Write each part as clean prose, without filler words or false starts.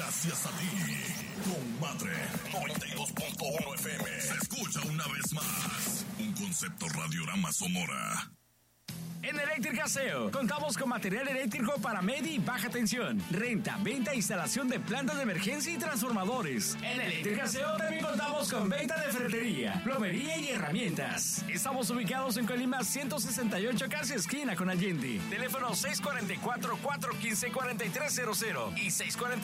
Gracias a ti, comadre. 92.1 FM. Se escucha una vez más. Un concepto Radiorama Sonora. En Eléctrica SEO contamos con material eléctrico para media y baja tensión, renta, venta e instalación de plantas de emergencia y transformadores. En Eléctrica SEO también contamos con venta de ferretería, plomería y herramientas. Estamos ubicados en Colima 168, casi esquina con Allende. Teléfono 644-415-4300 y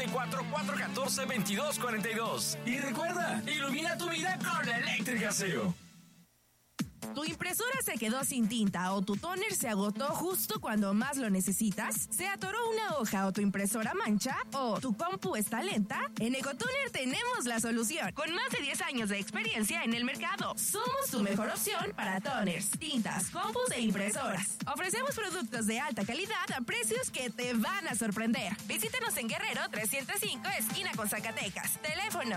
644-414-2242. Y recuerda, ilumina tu vida con Eléctrica SEO. ¿Tu impresora se quedó sin tinta o tu tóner se agotó justo cuando más lo necesitas? ¿Se atoró una hoja o tu impresora mancha? ¿O tu compu está lenta? En Ecotoner tenemos la solución. Con más de 10 años de experiencia en el mercado, somos tu mejor opción para toners, tintas, compus e impresoras. Ofrecemos productos de alta calidad a precios que te van a sorprender. Visítanos en Guerrero 305, esquina con Zacatecas. Teléfono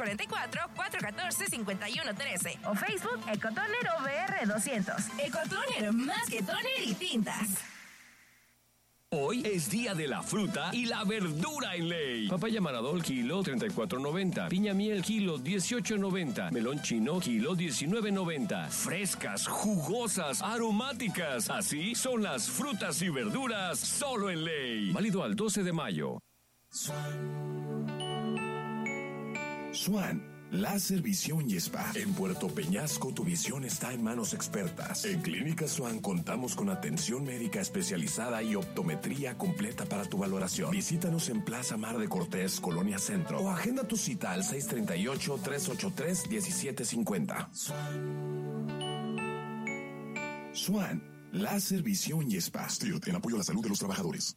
644-414-5113 o Facebook Ecotoner OVR 200. Ecotoner, más que toner y tintas. Hoy es día de la fruta y la verdura en ley. Papaya Maradol, kilo 34.90. Piña miel, kilo 18.90. Melón chino, kilo 19.90. Frescas, jugosas, aromáticas. Así son las frutas y verduras solo en ley. Válido al 12 de mayo. Swan, láser, visión y spa. En Puerto Peñasco tu visión está en manos expertas. En Clínica Swan contamos con atención médica especializada y optometría completa para tu valoración. Visítanos en Plaza Mar de Cortés, Colonia Centro, o agenda tu cita al 638-383-1750. Swan, láser, visión y spa. STIRT, en apoyo a la salud de los trabajadores.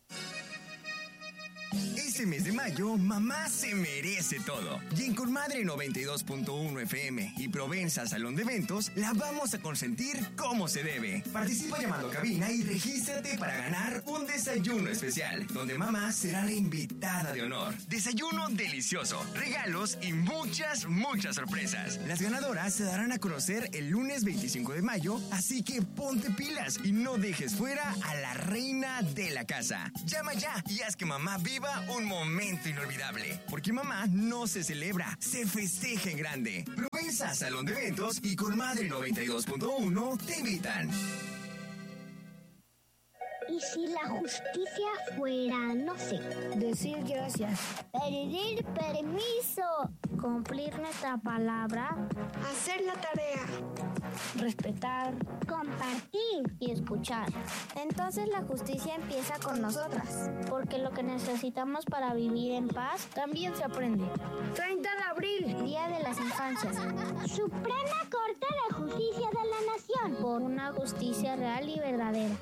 Este mes de mayo, mamá se merece todo. Y en Comadre 92.1 FM y Provenza Salón de Eventos, la vamos a consentir como se debe. Participa llamando a cabina y regístrate para ganar un desayuno especial, donde mamá será la invitada de honor. Desayuno delicioso, regalos y muchas sorpresas. Las ganadoras se darán a conocer el lunes 25 de mayo, así que ponte pilas y no dejes fuera a la reina de la casa. Llama ya y haz que mamá viva un momento inolvidable, porque mamá no se celebra, se festeja en grande. Provenza Salón de Eventos y Comadre 92.1 te invitan. ¿Y si la justicia fuera, no sé, decir gracias, pedir permiso, cumplir nuestra palabra, hacer la tarea, respetar, compartir y escuchar? Entonces la justicia empieza con nosotras, porque lo que necesitamos para vivir en paz también se aprende. 30 de abril, Día de las Infancias. Suprema Corte de Justicia de la Nación, por una justicia real y verdadera.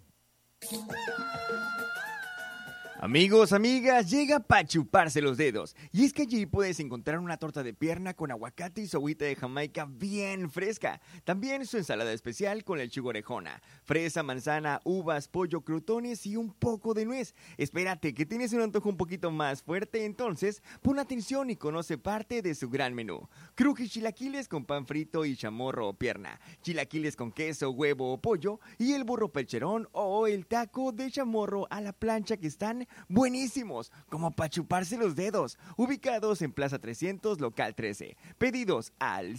Amigos, amigas, llega para chuparse los dedos. Y es que allí puedes encontrar una torta de pierna con aguacate y su agüita de Jamaica bien fresca. También su ensalada especial con lechuga orejona, fresa, manzana, uvas, pollo, crutones y un poco de nuez. Espérate, que tienes un antojo un poquito más fuerte, entonces pon atención y conoce parte de su gran menú. Crujis chilaquiles con pan frito y chamorro o pierna, chilaquiles con queso, huevo o pollo y el burro percherón o el taco de chamorro a la plancha, que están buenísimos, como para chuparse los dedos. Ubicados en Plaza 300, local 13. Pedidos al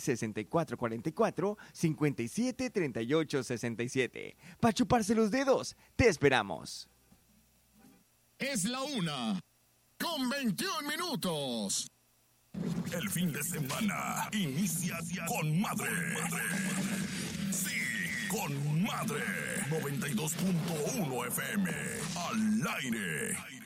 6444-573867. Para chuparse los dedos, te esperamos. Es la 1:21. El fin de semana inicia con madre. Sí, con madre. 92.1 FM. Al aire.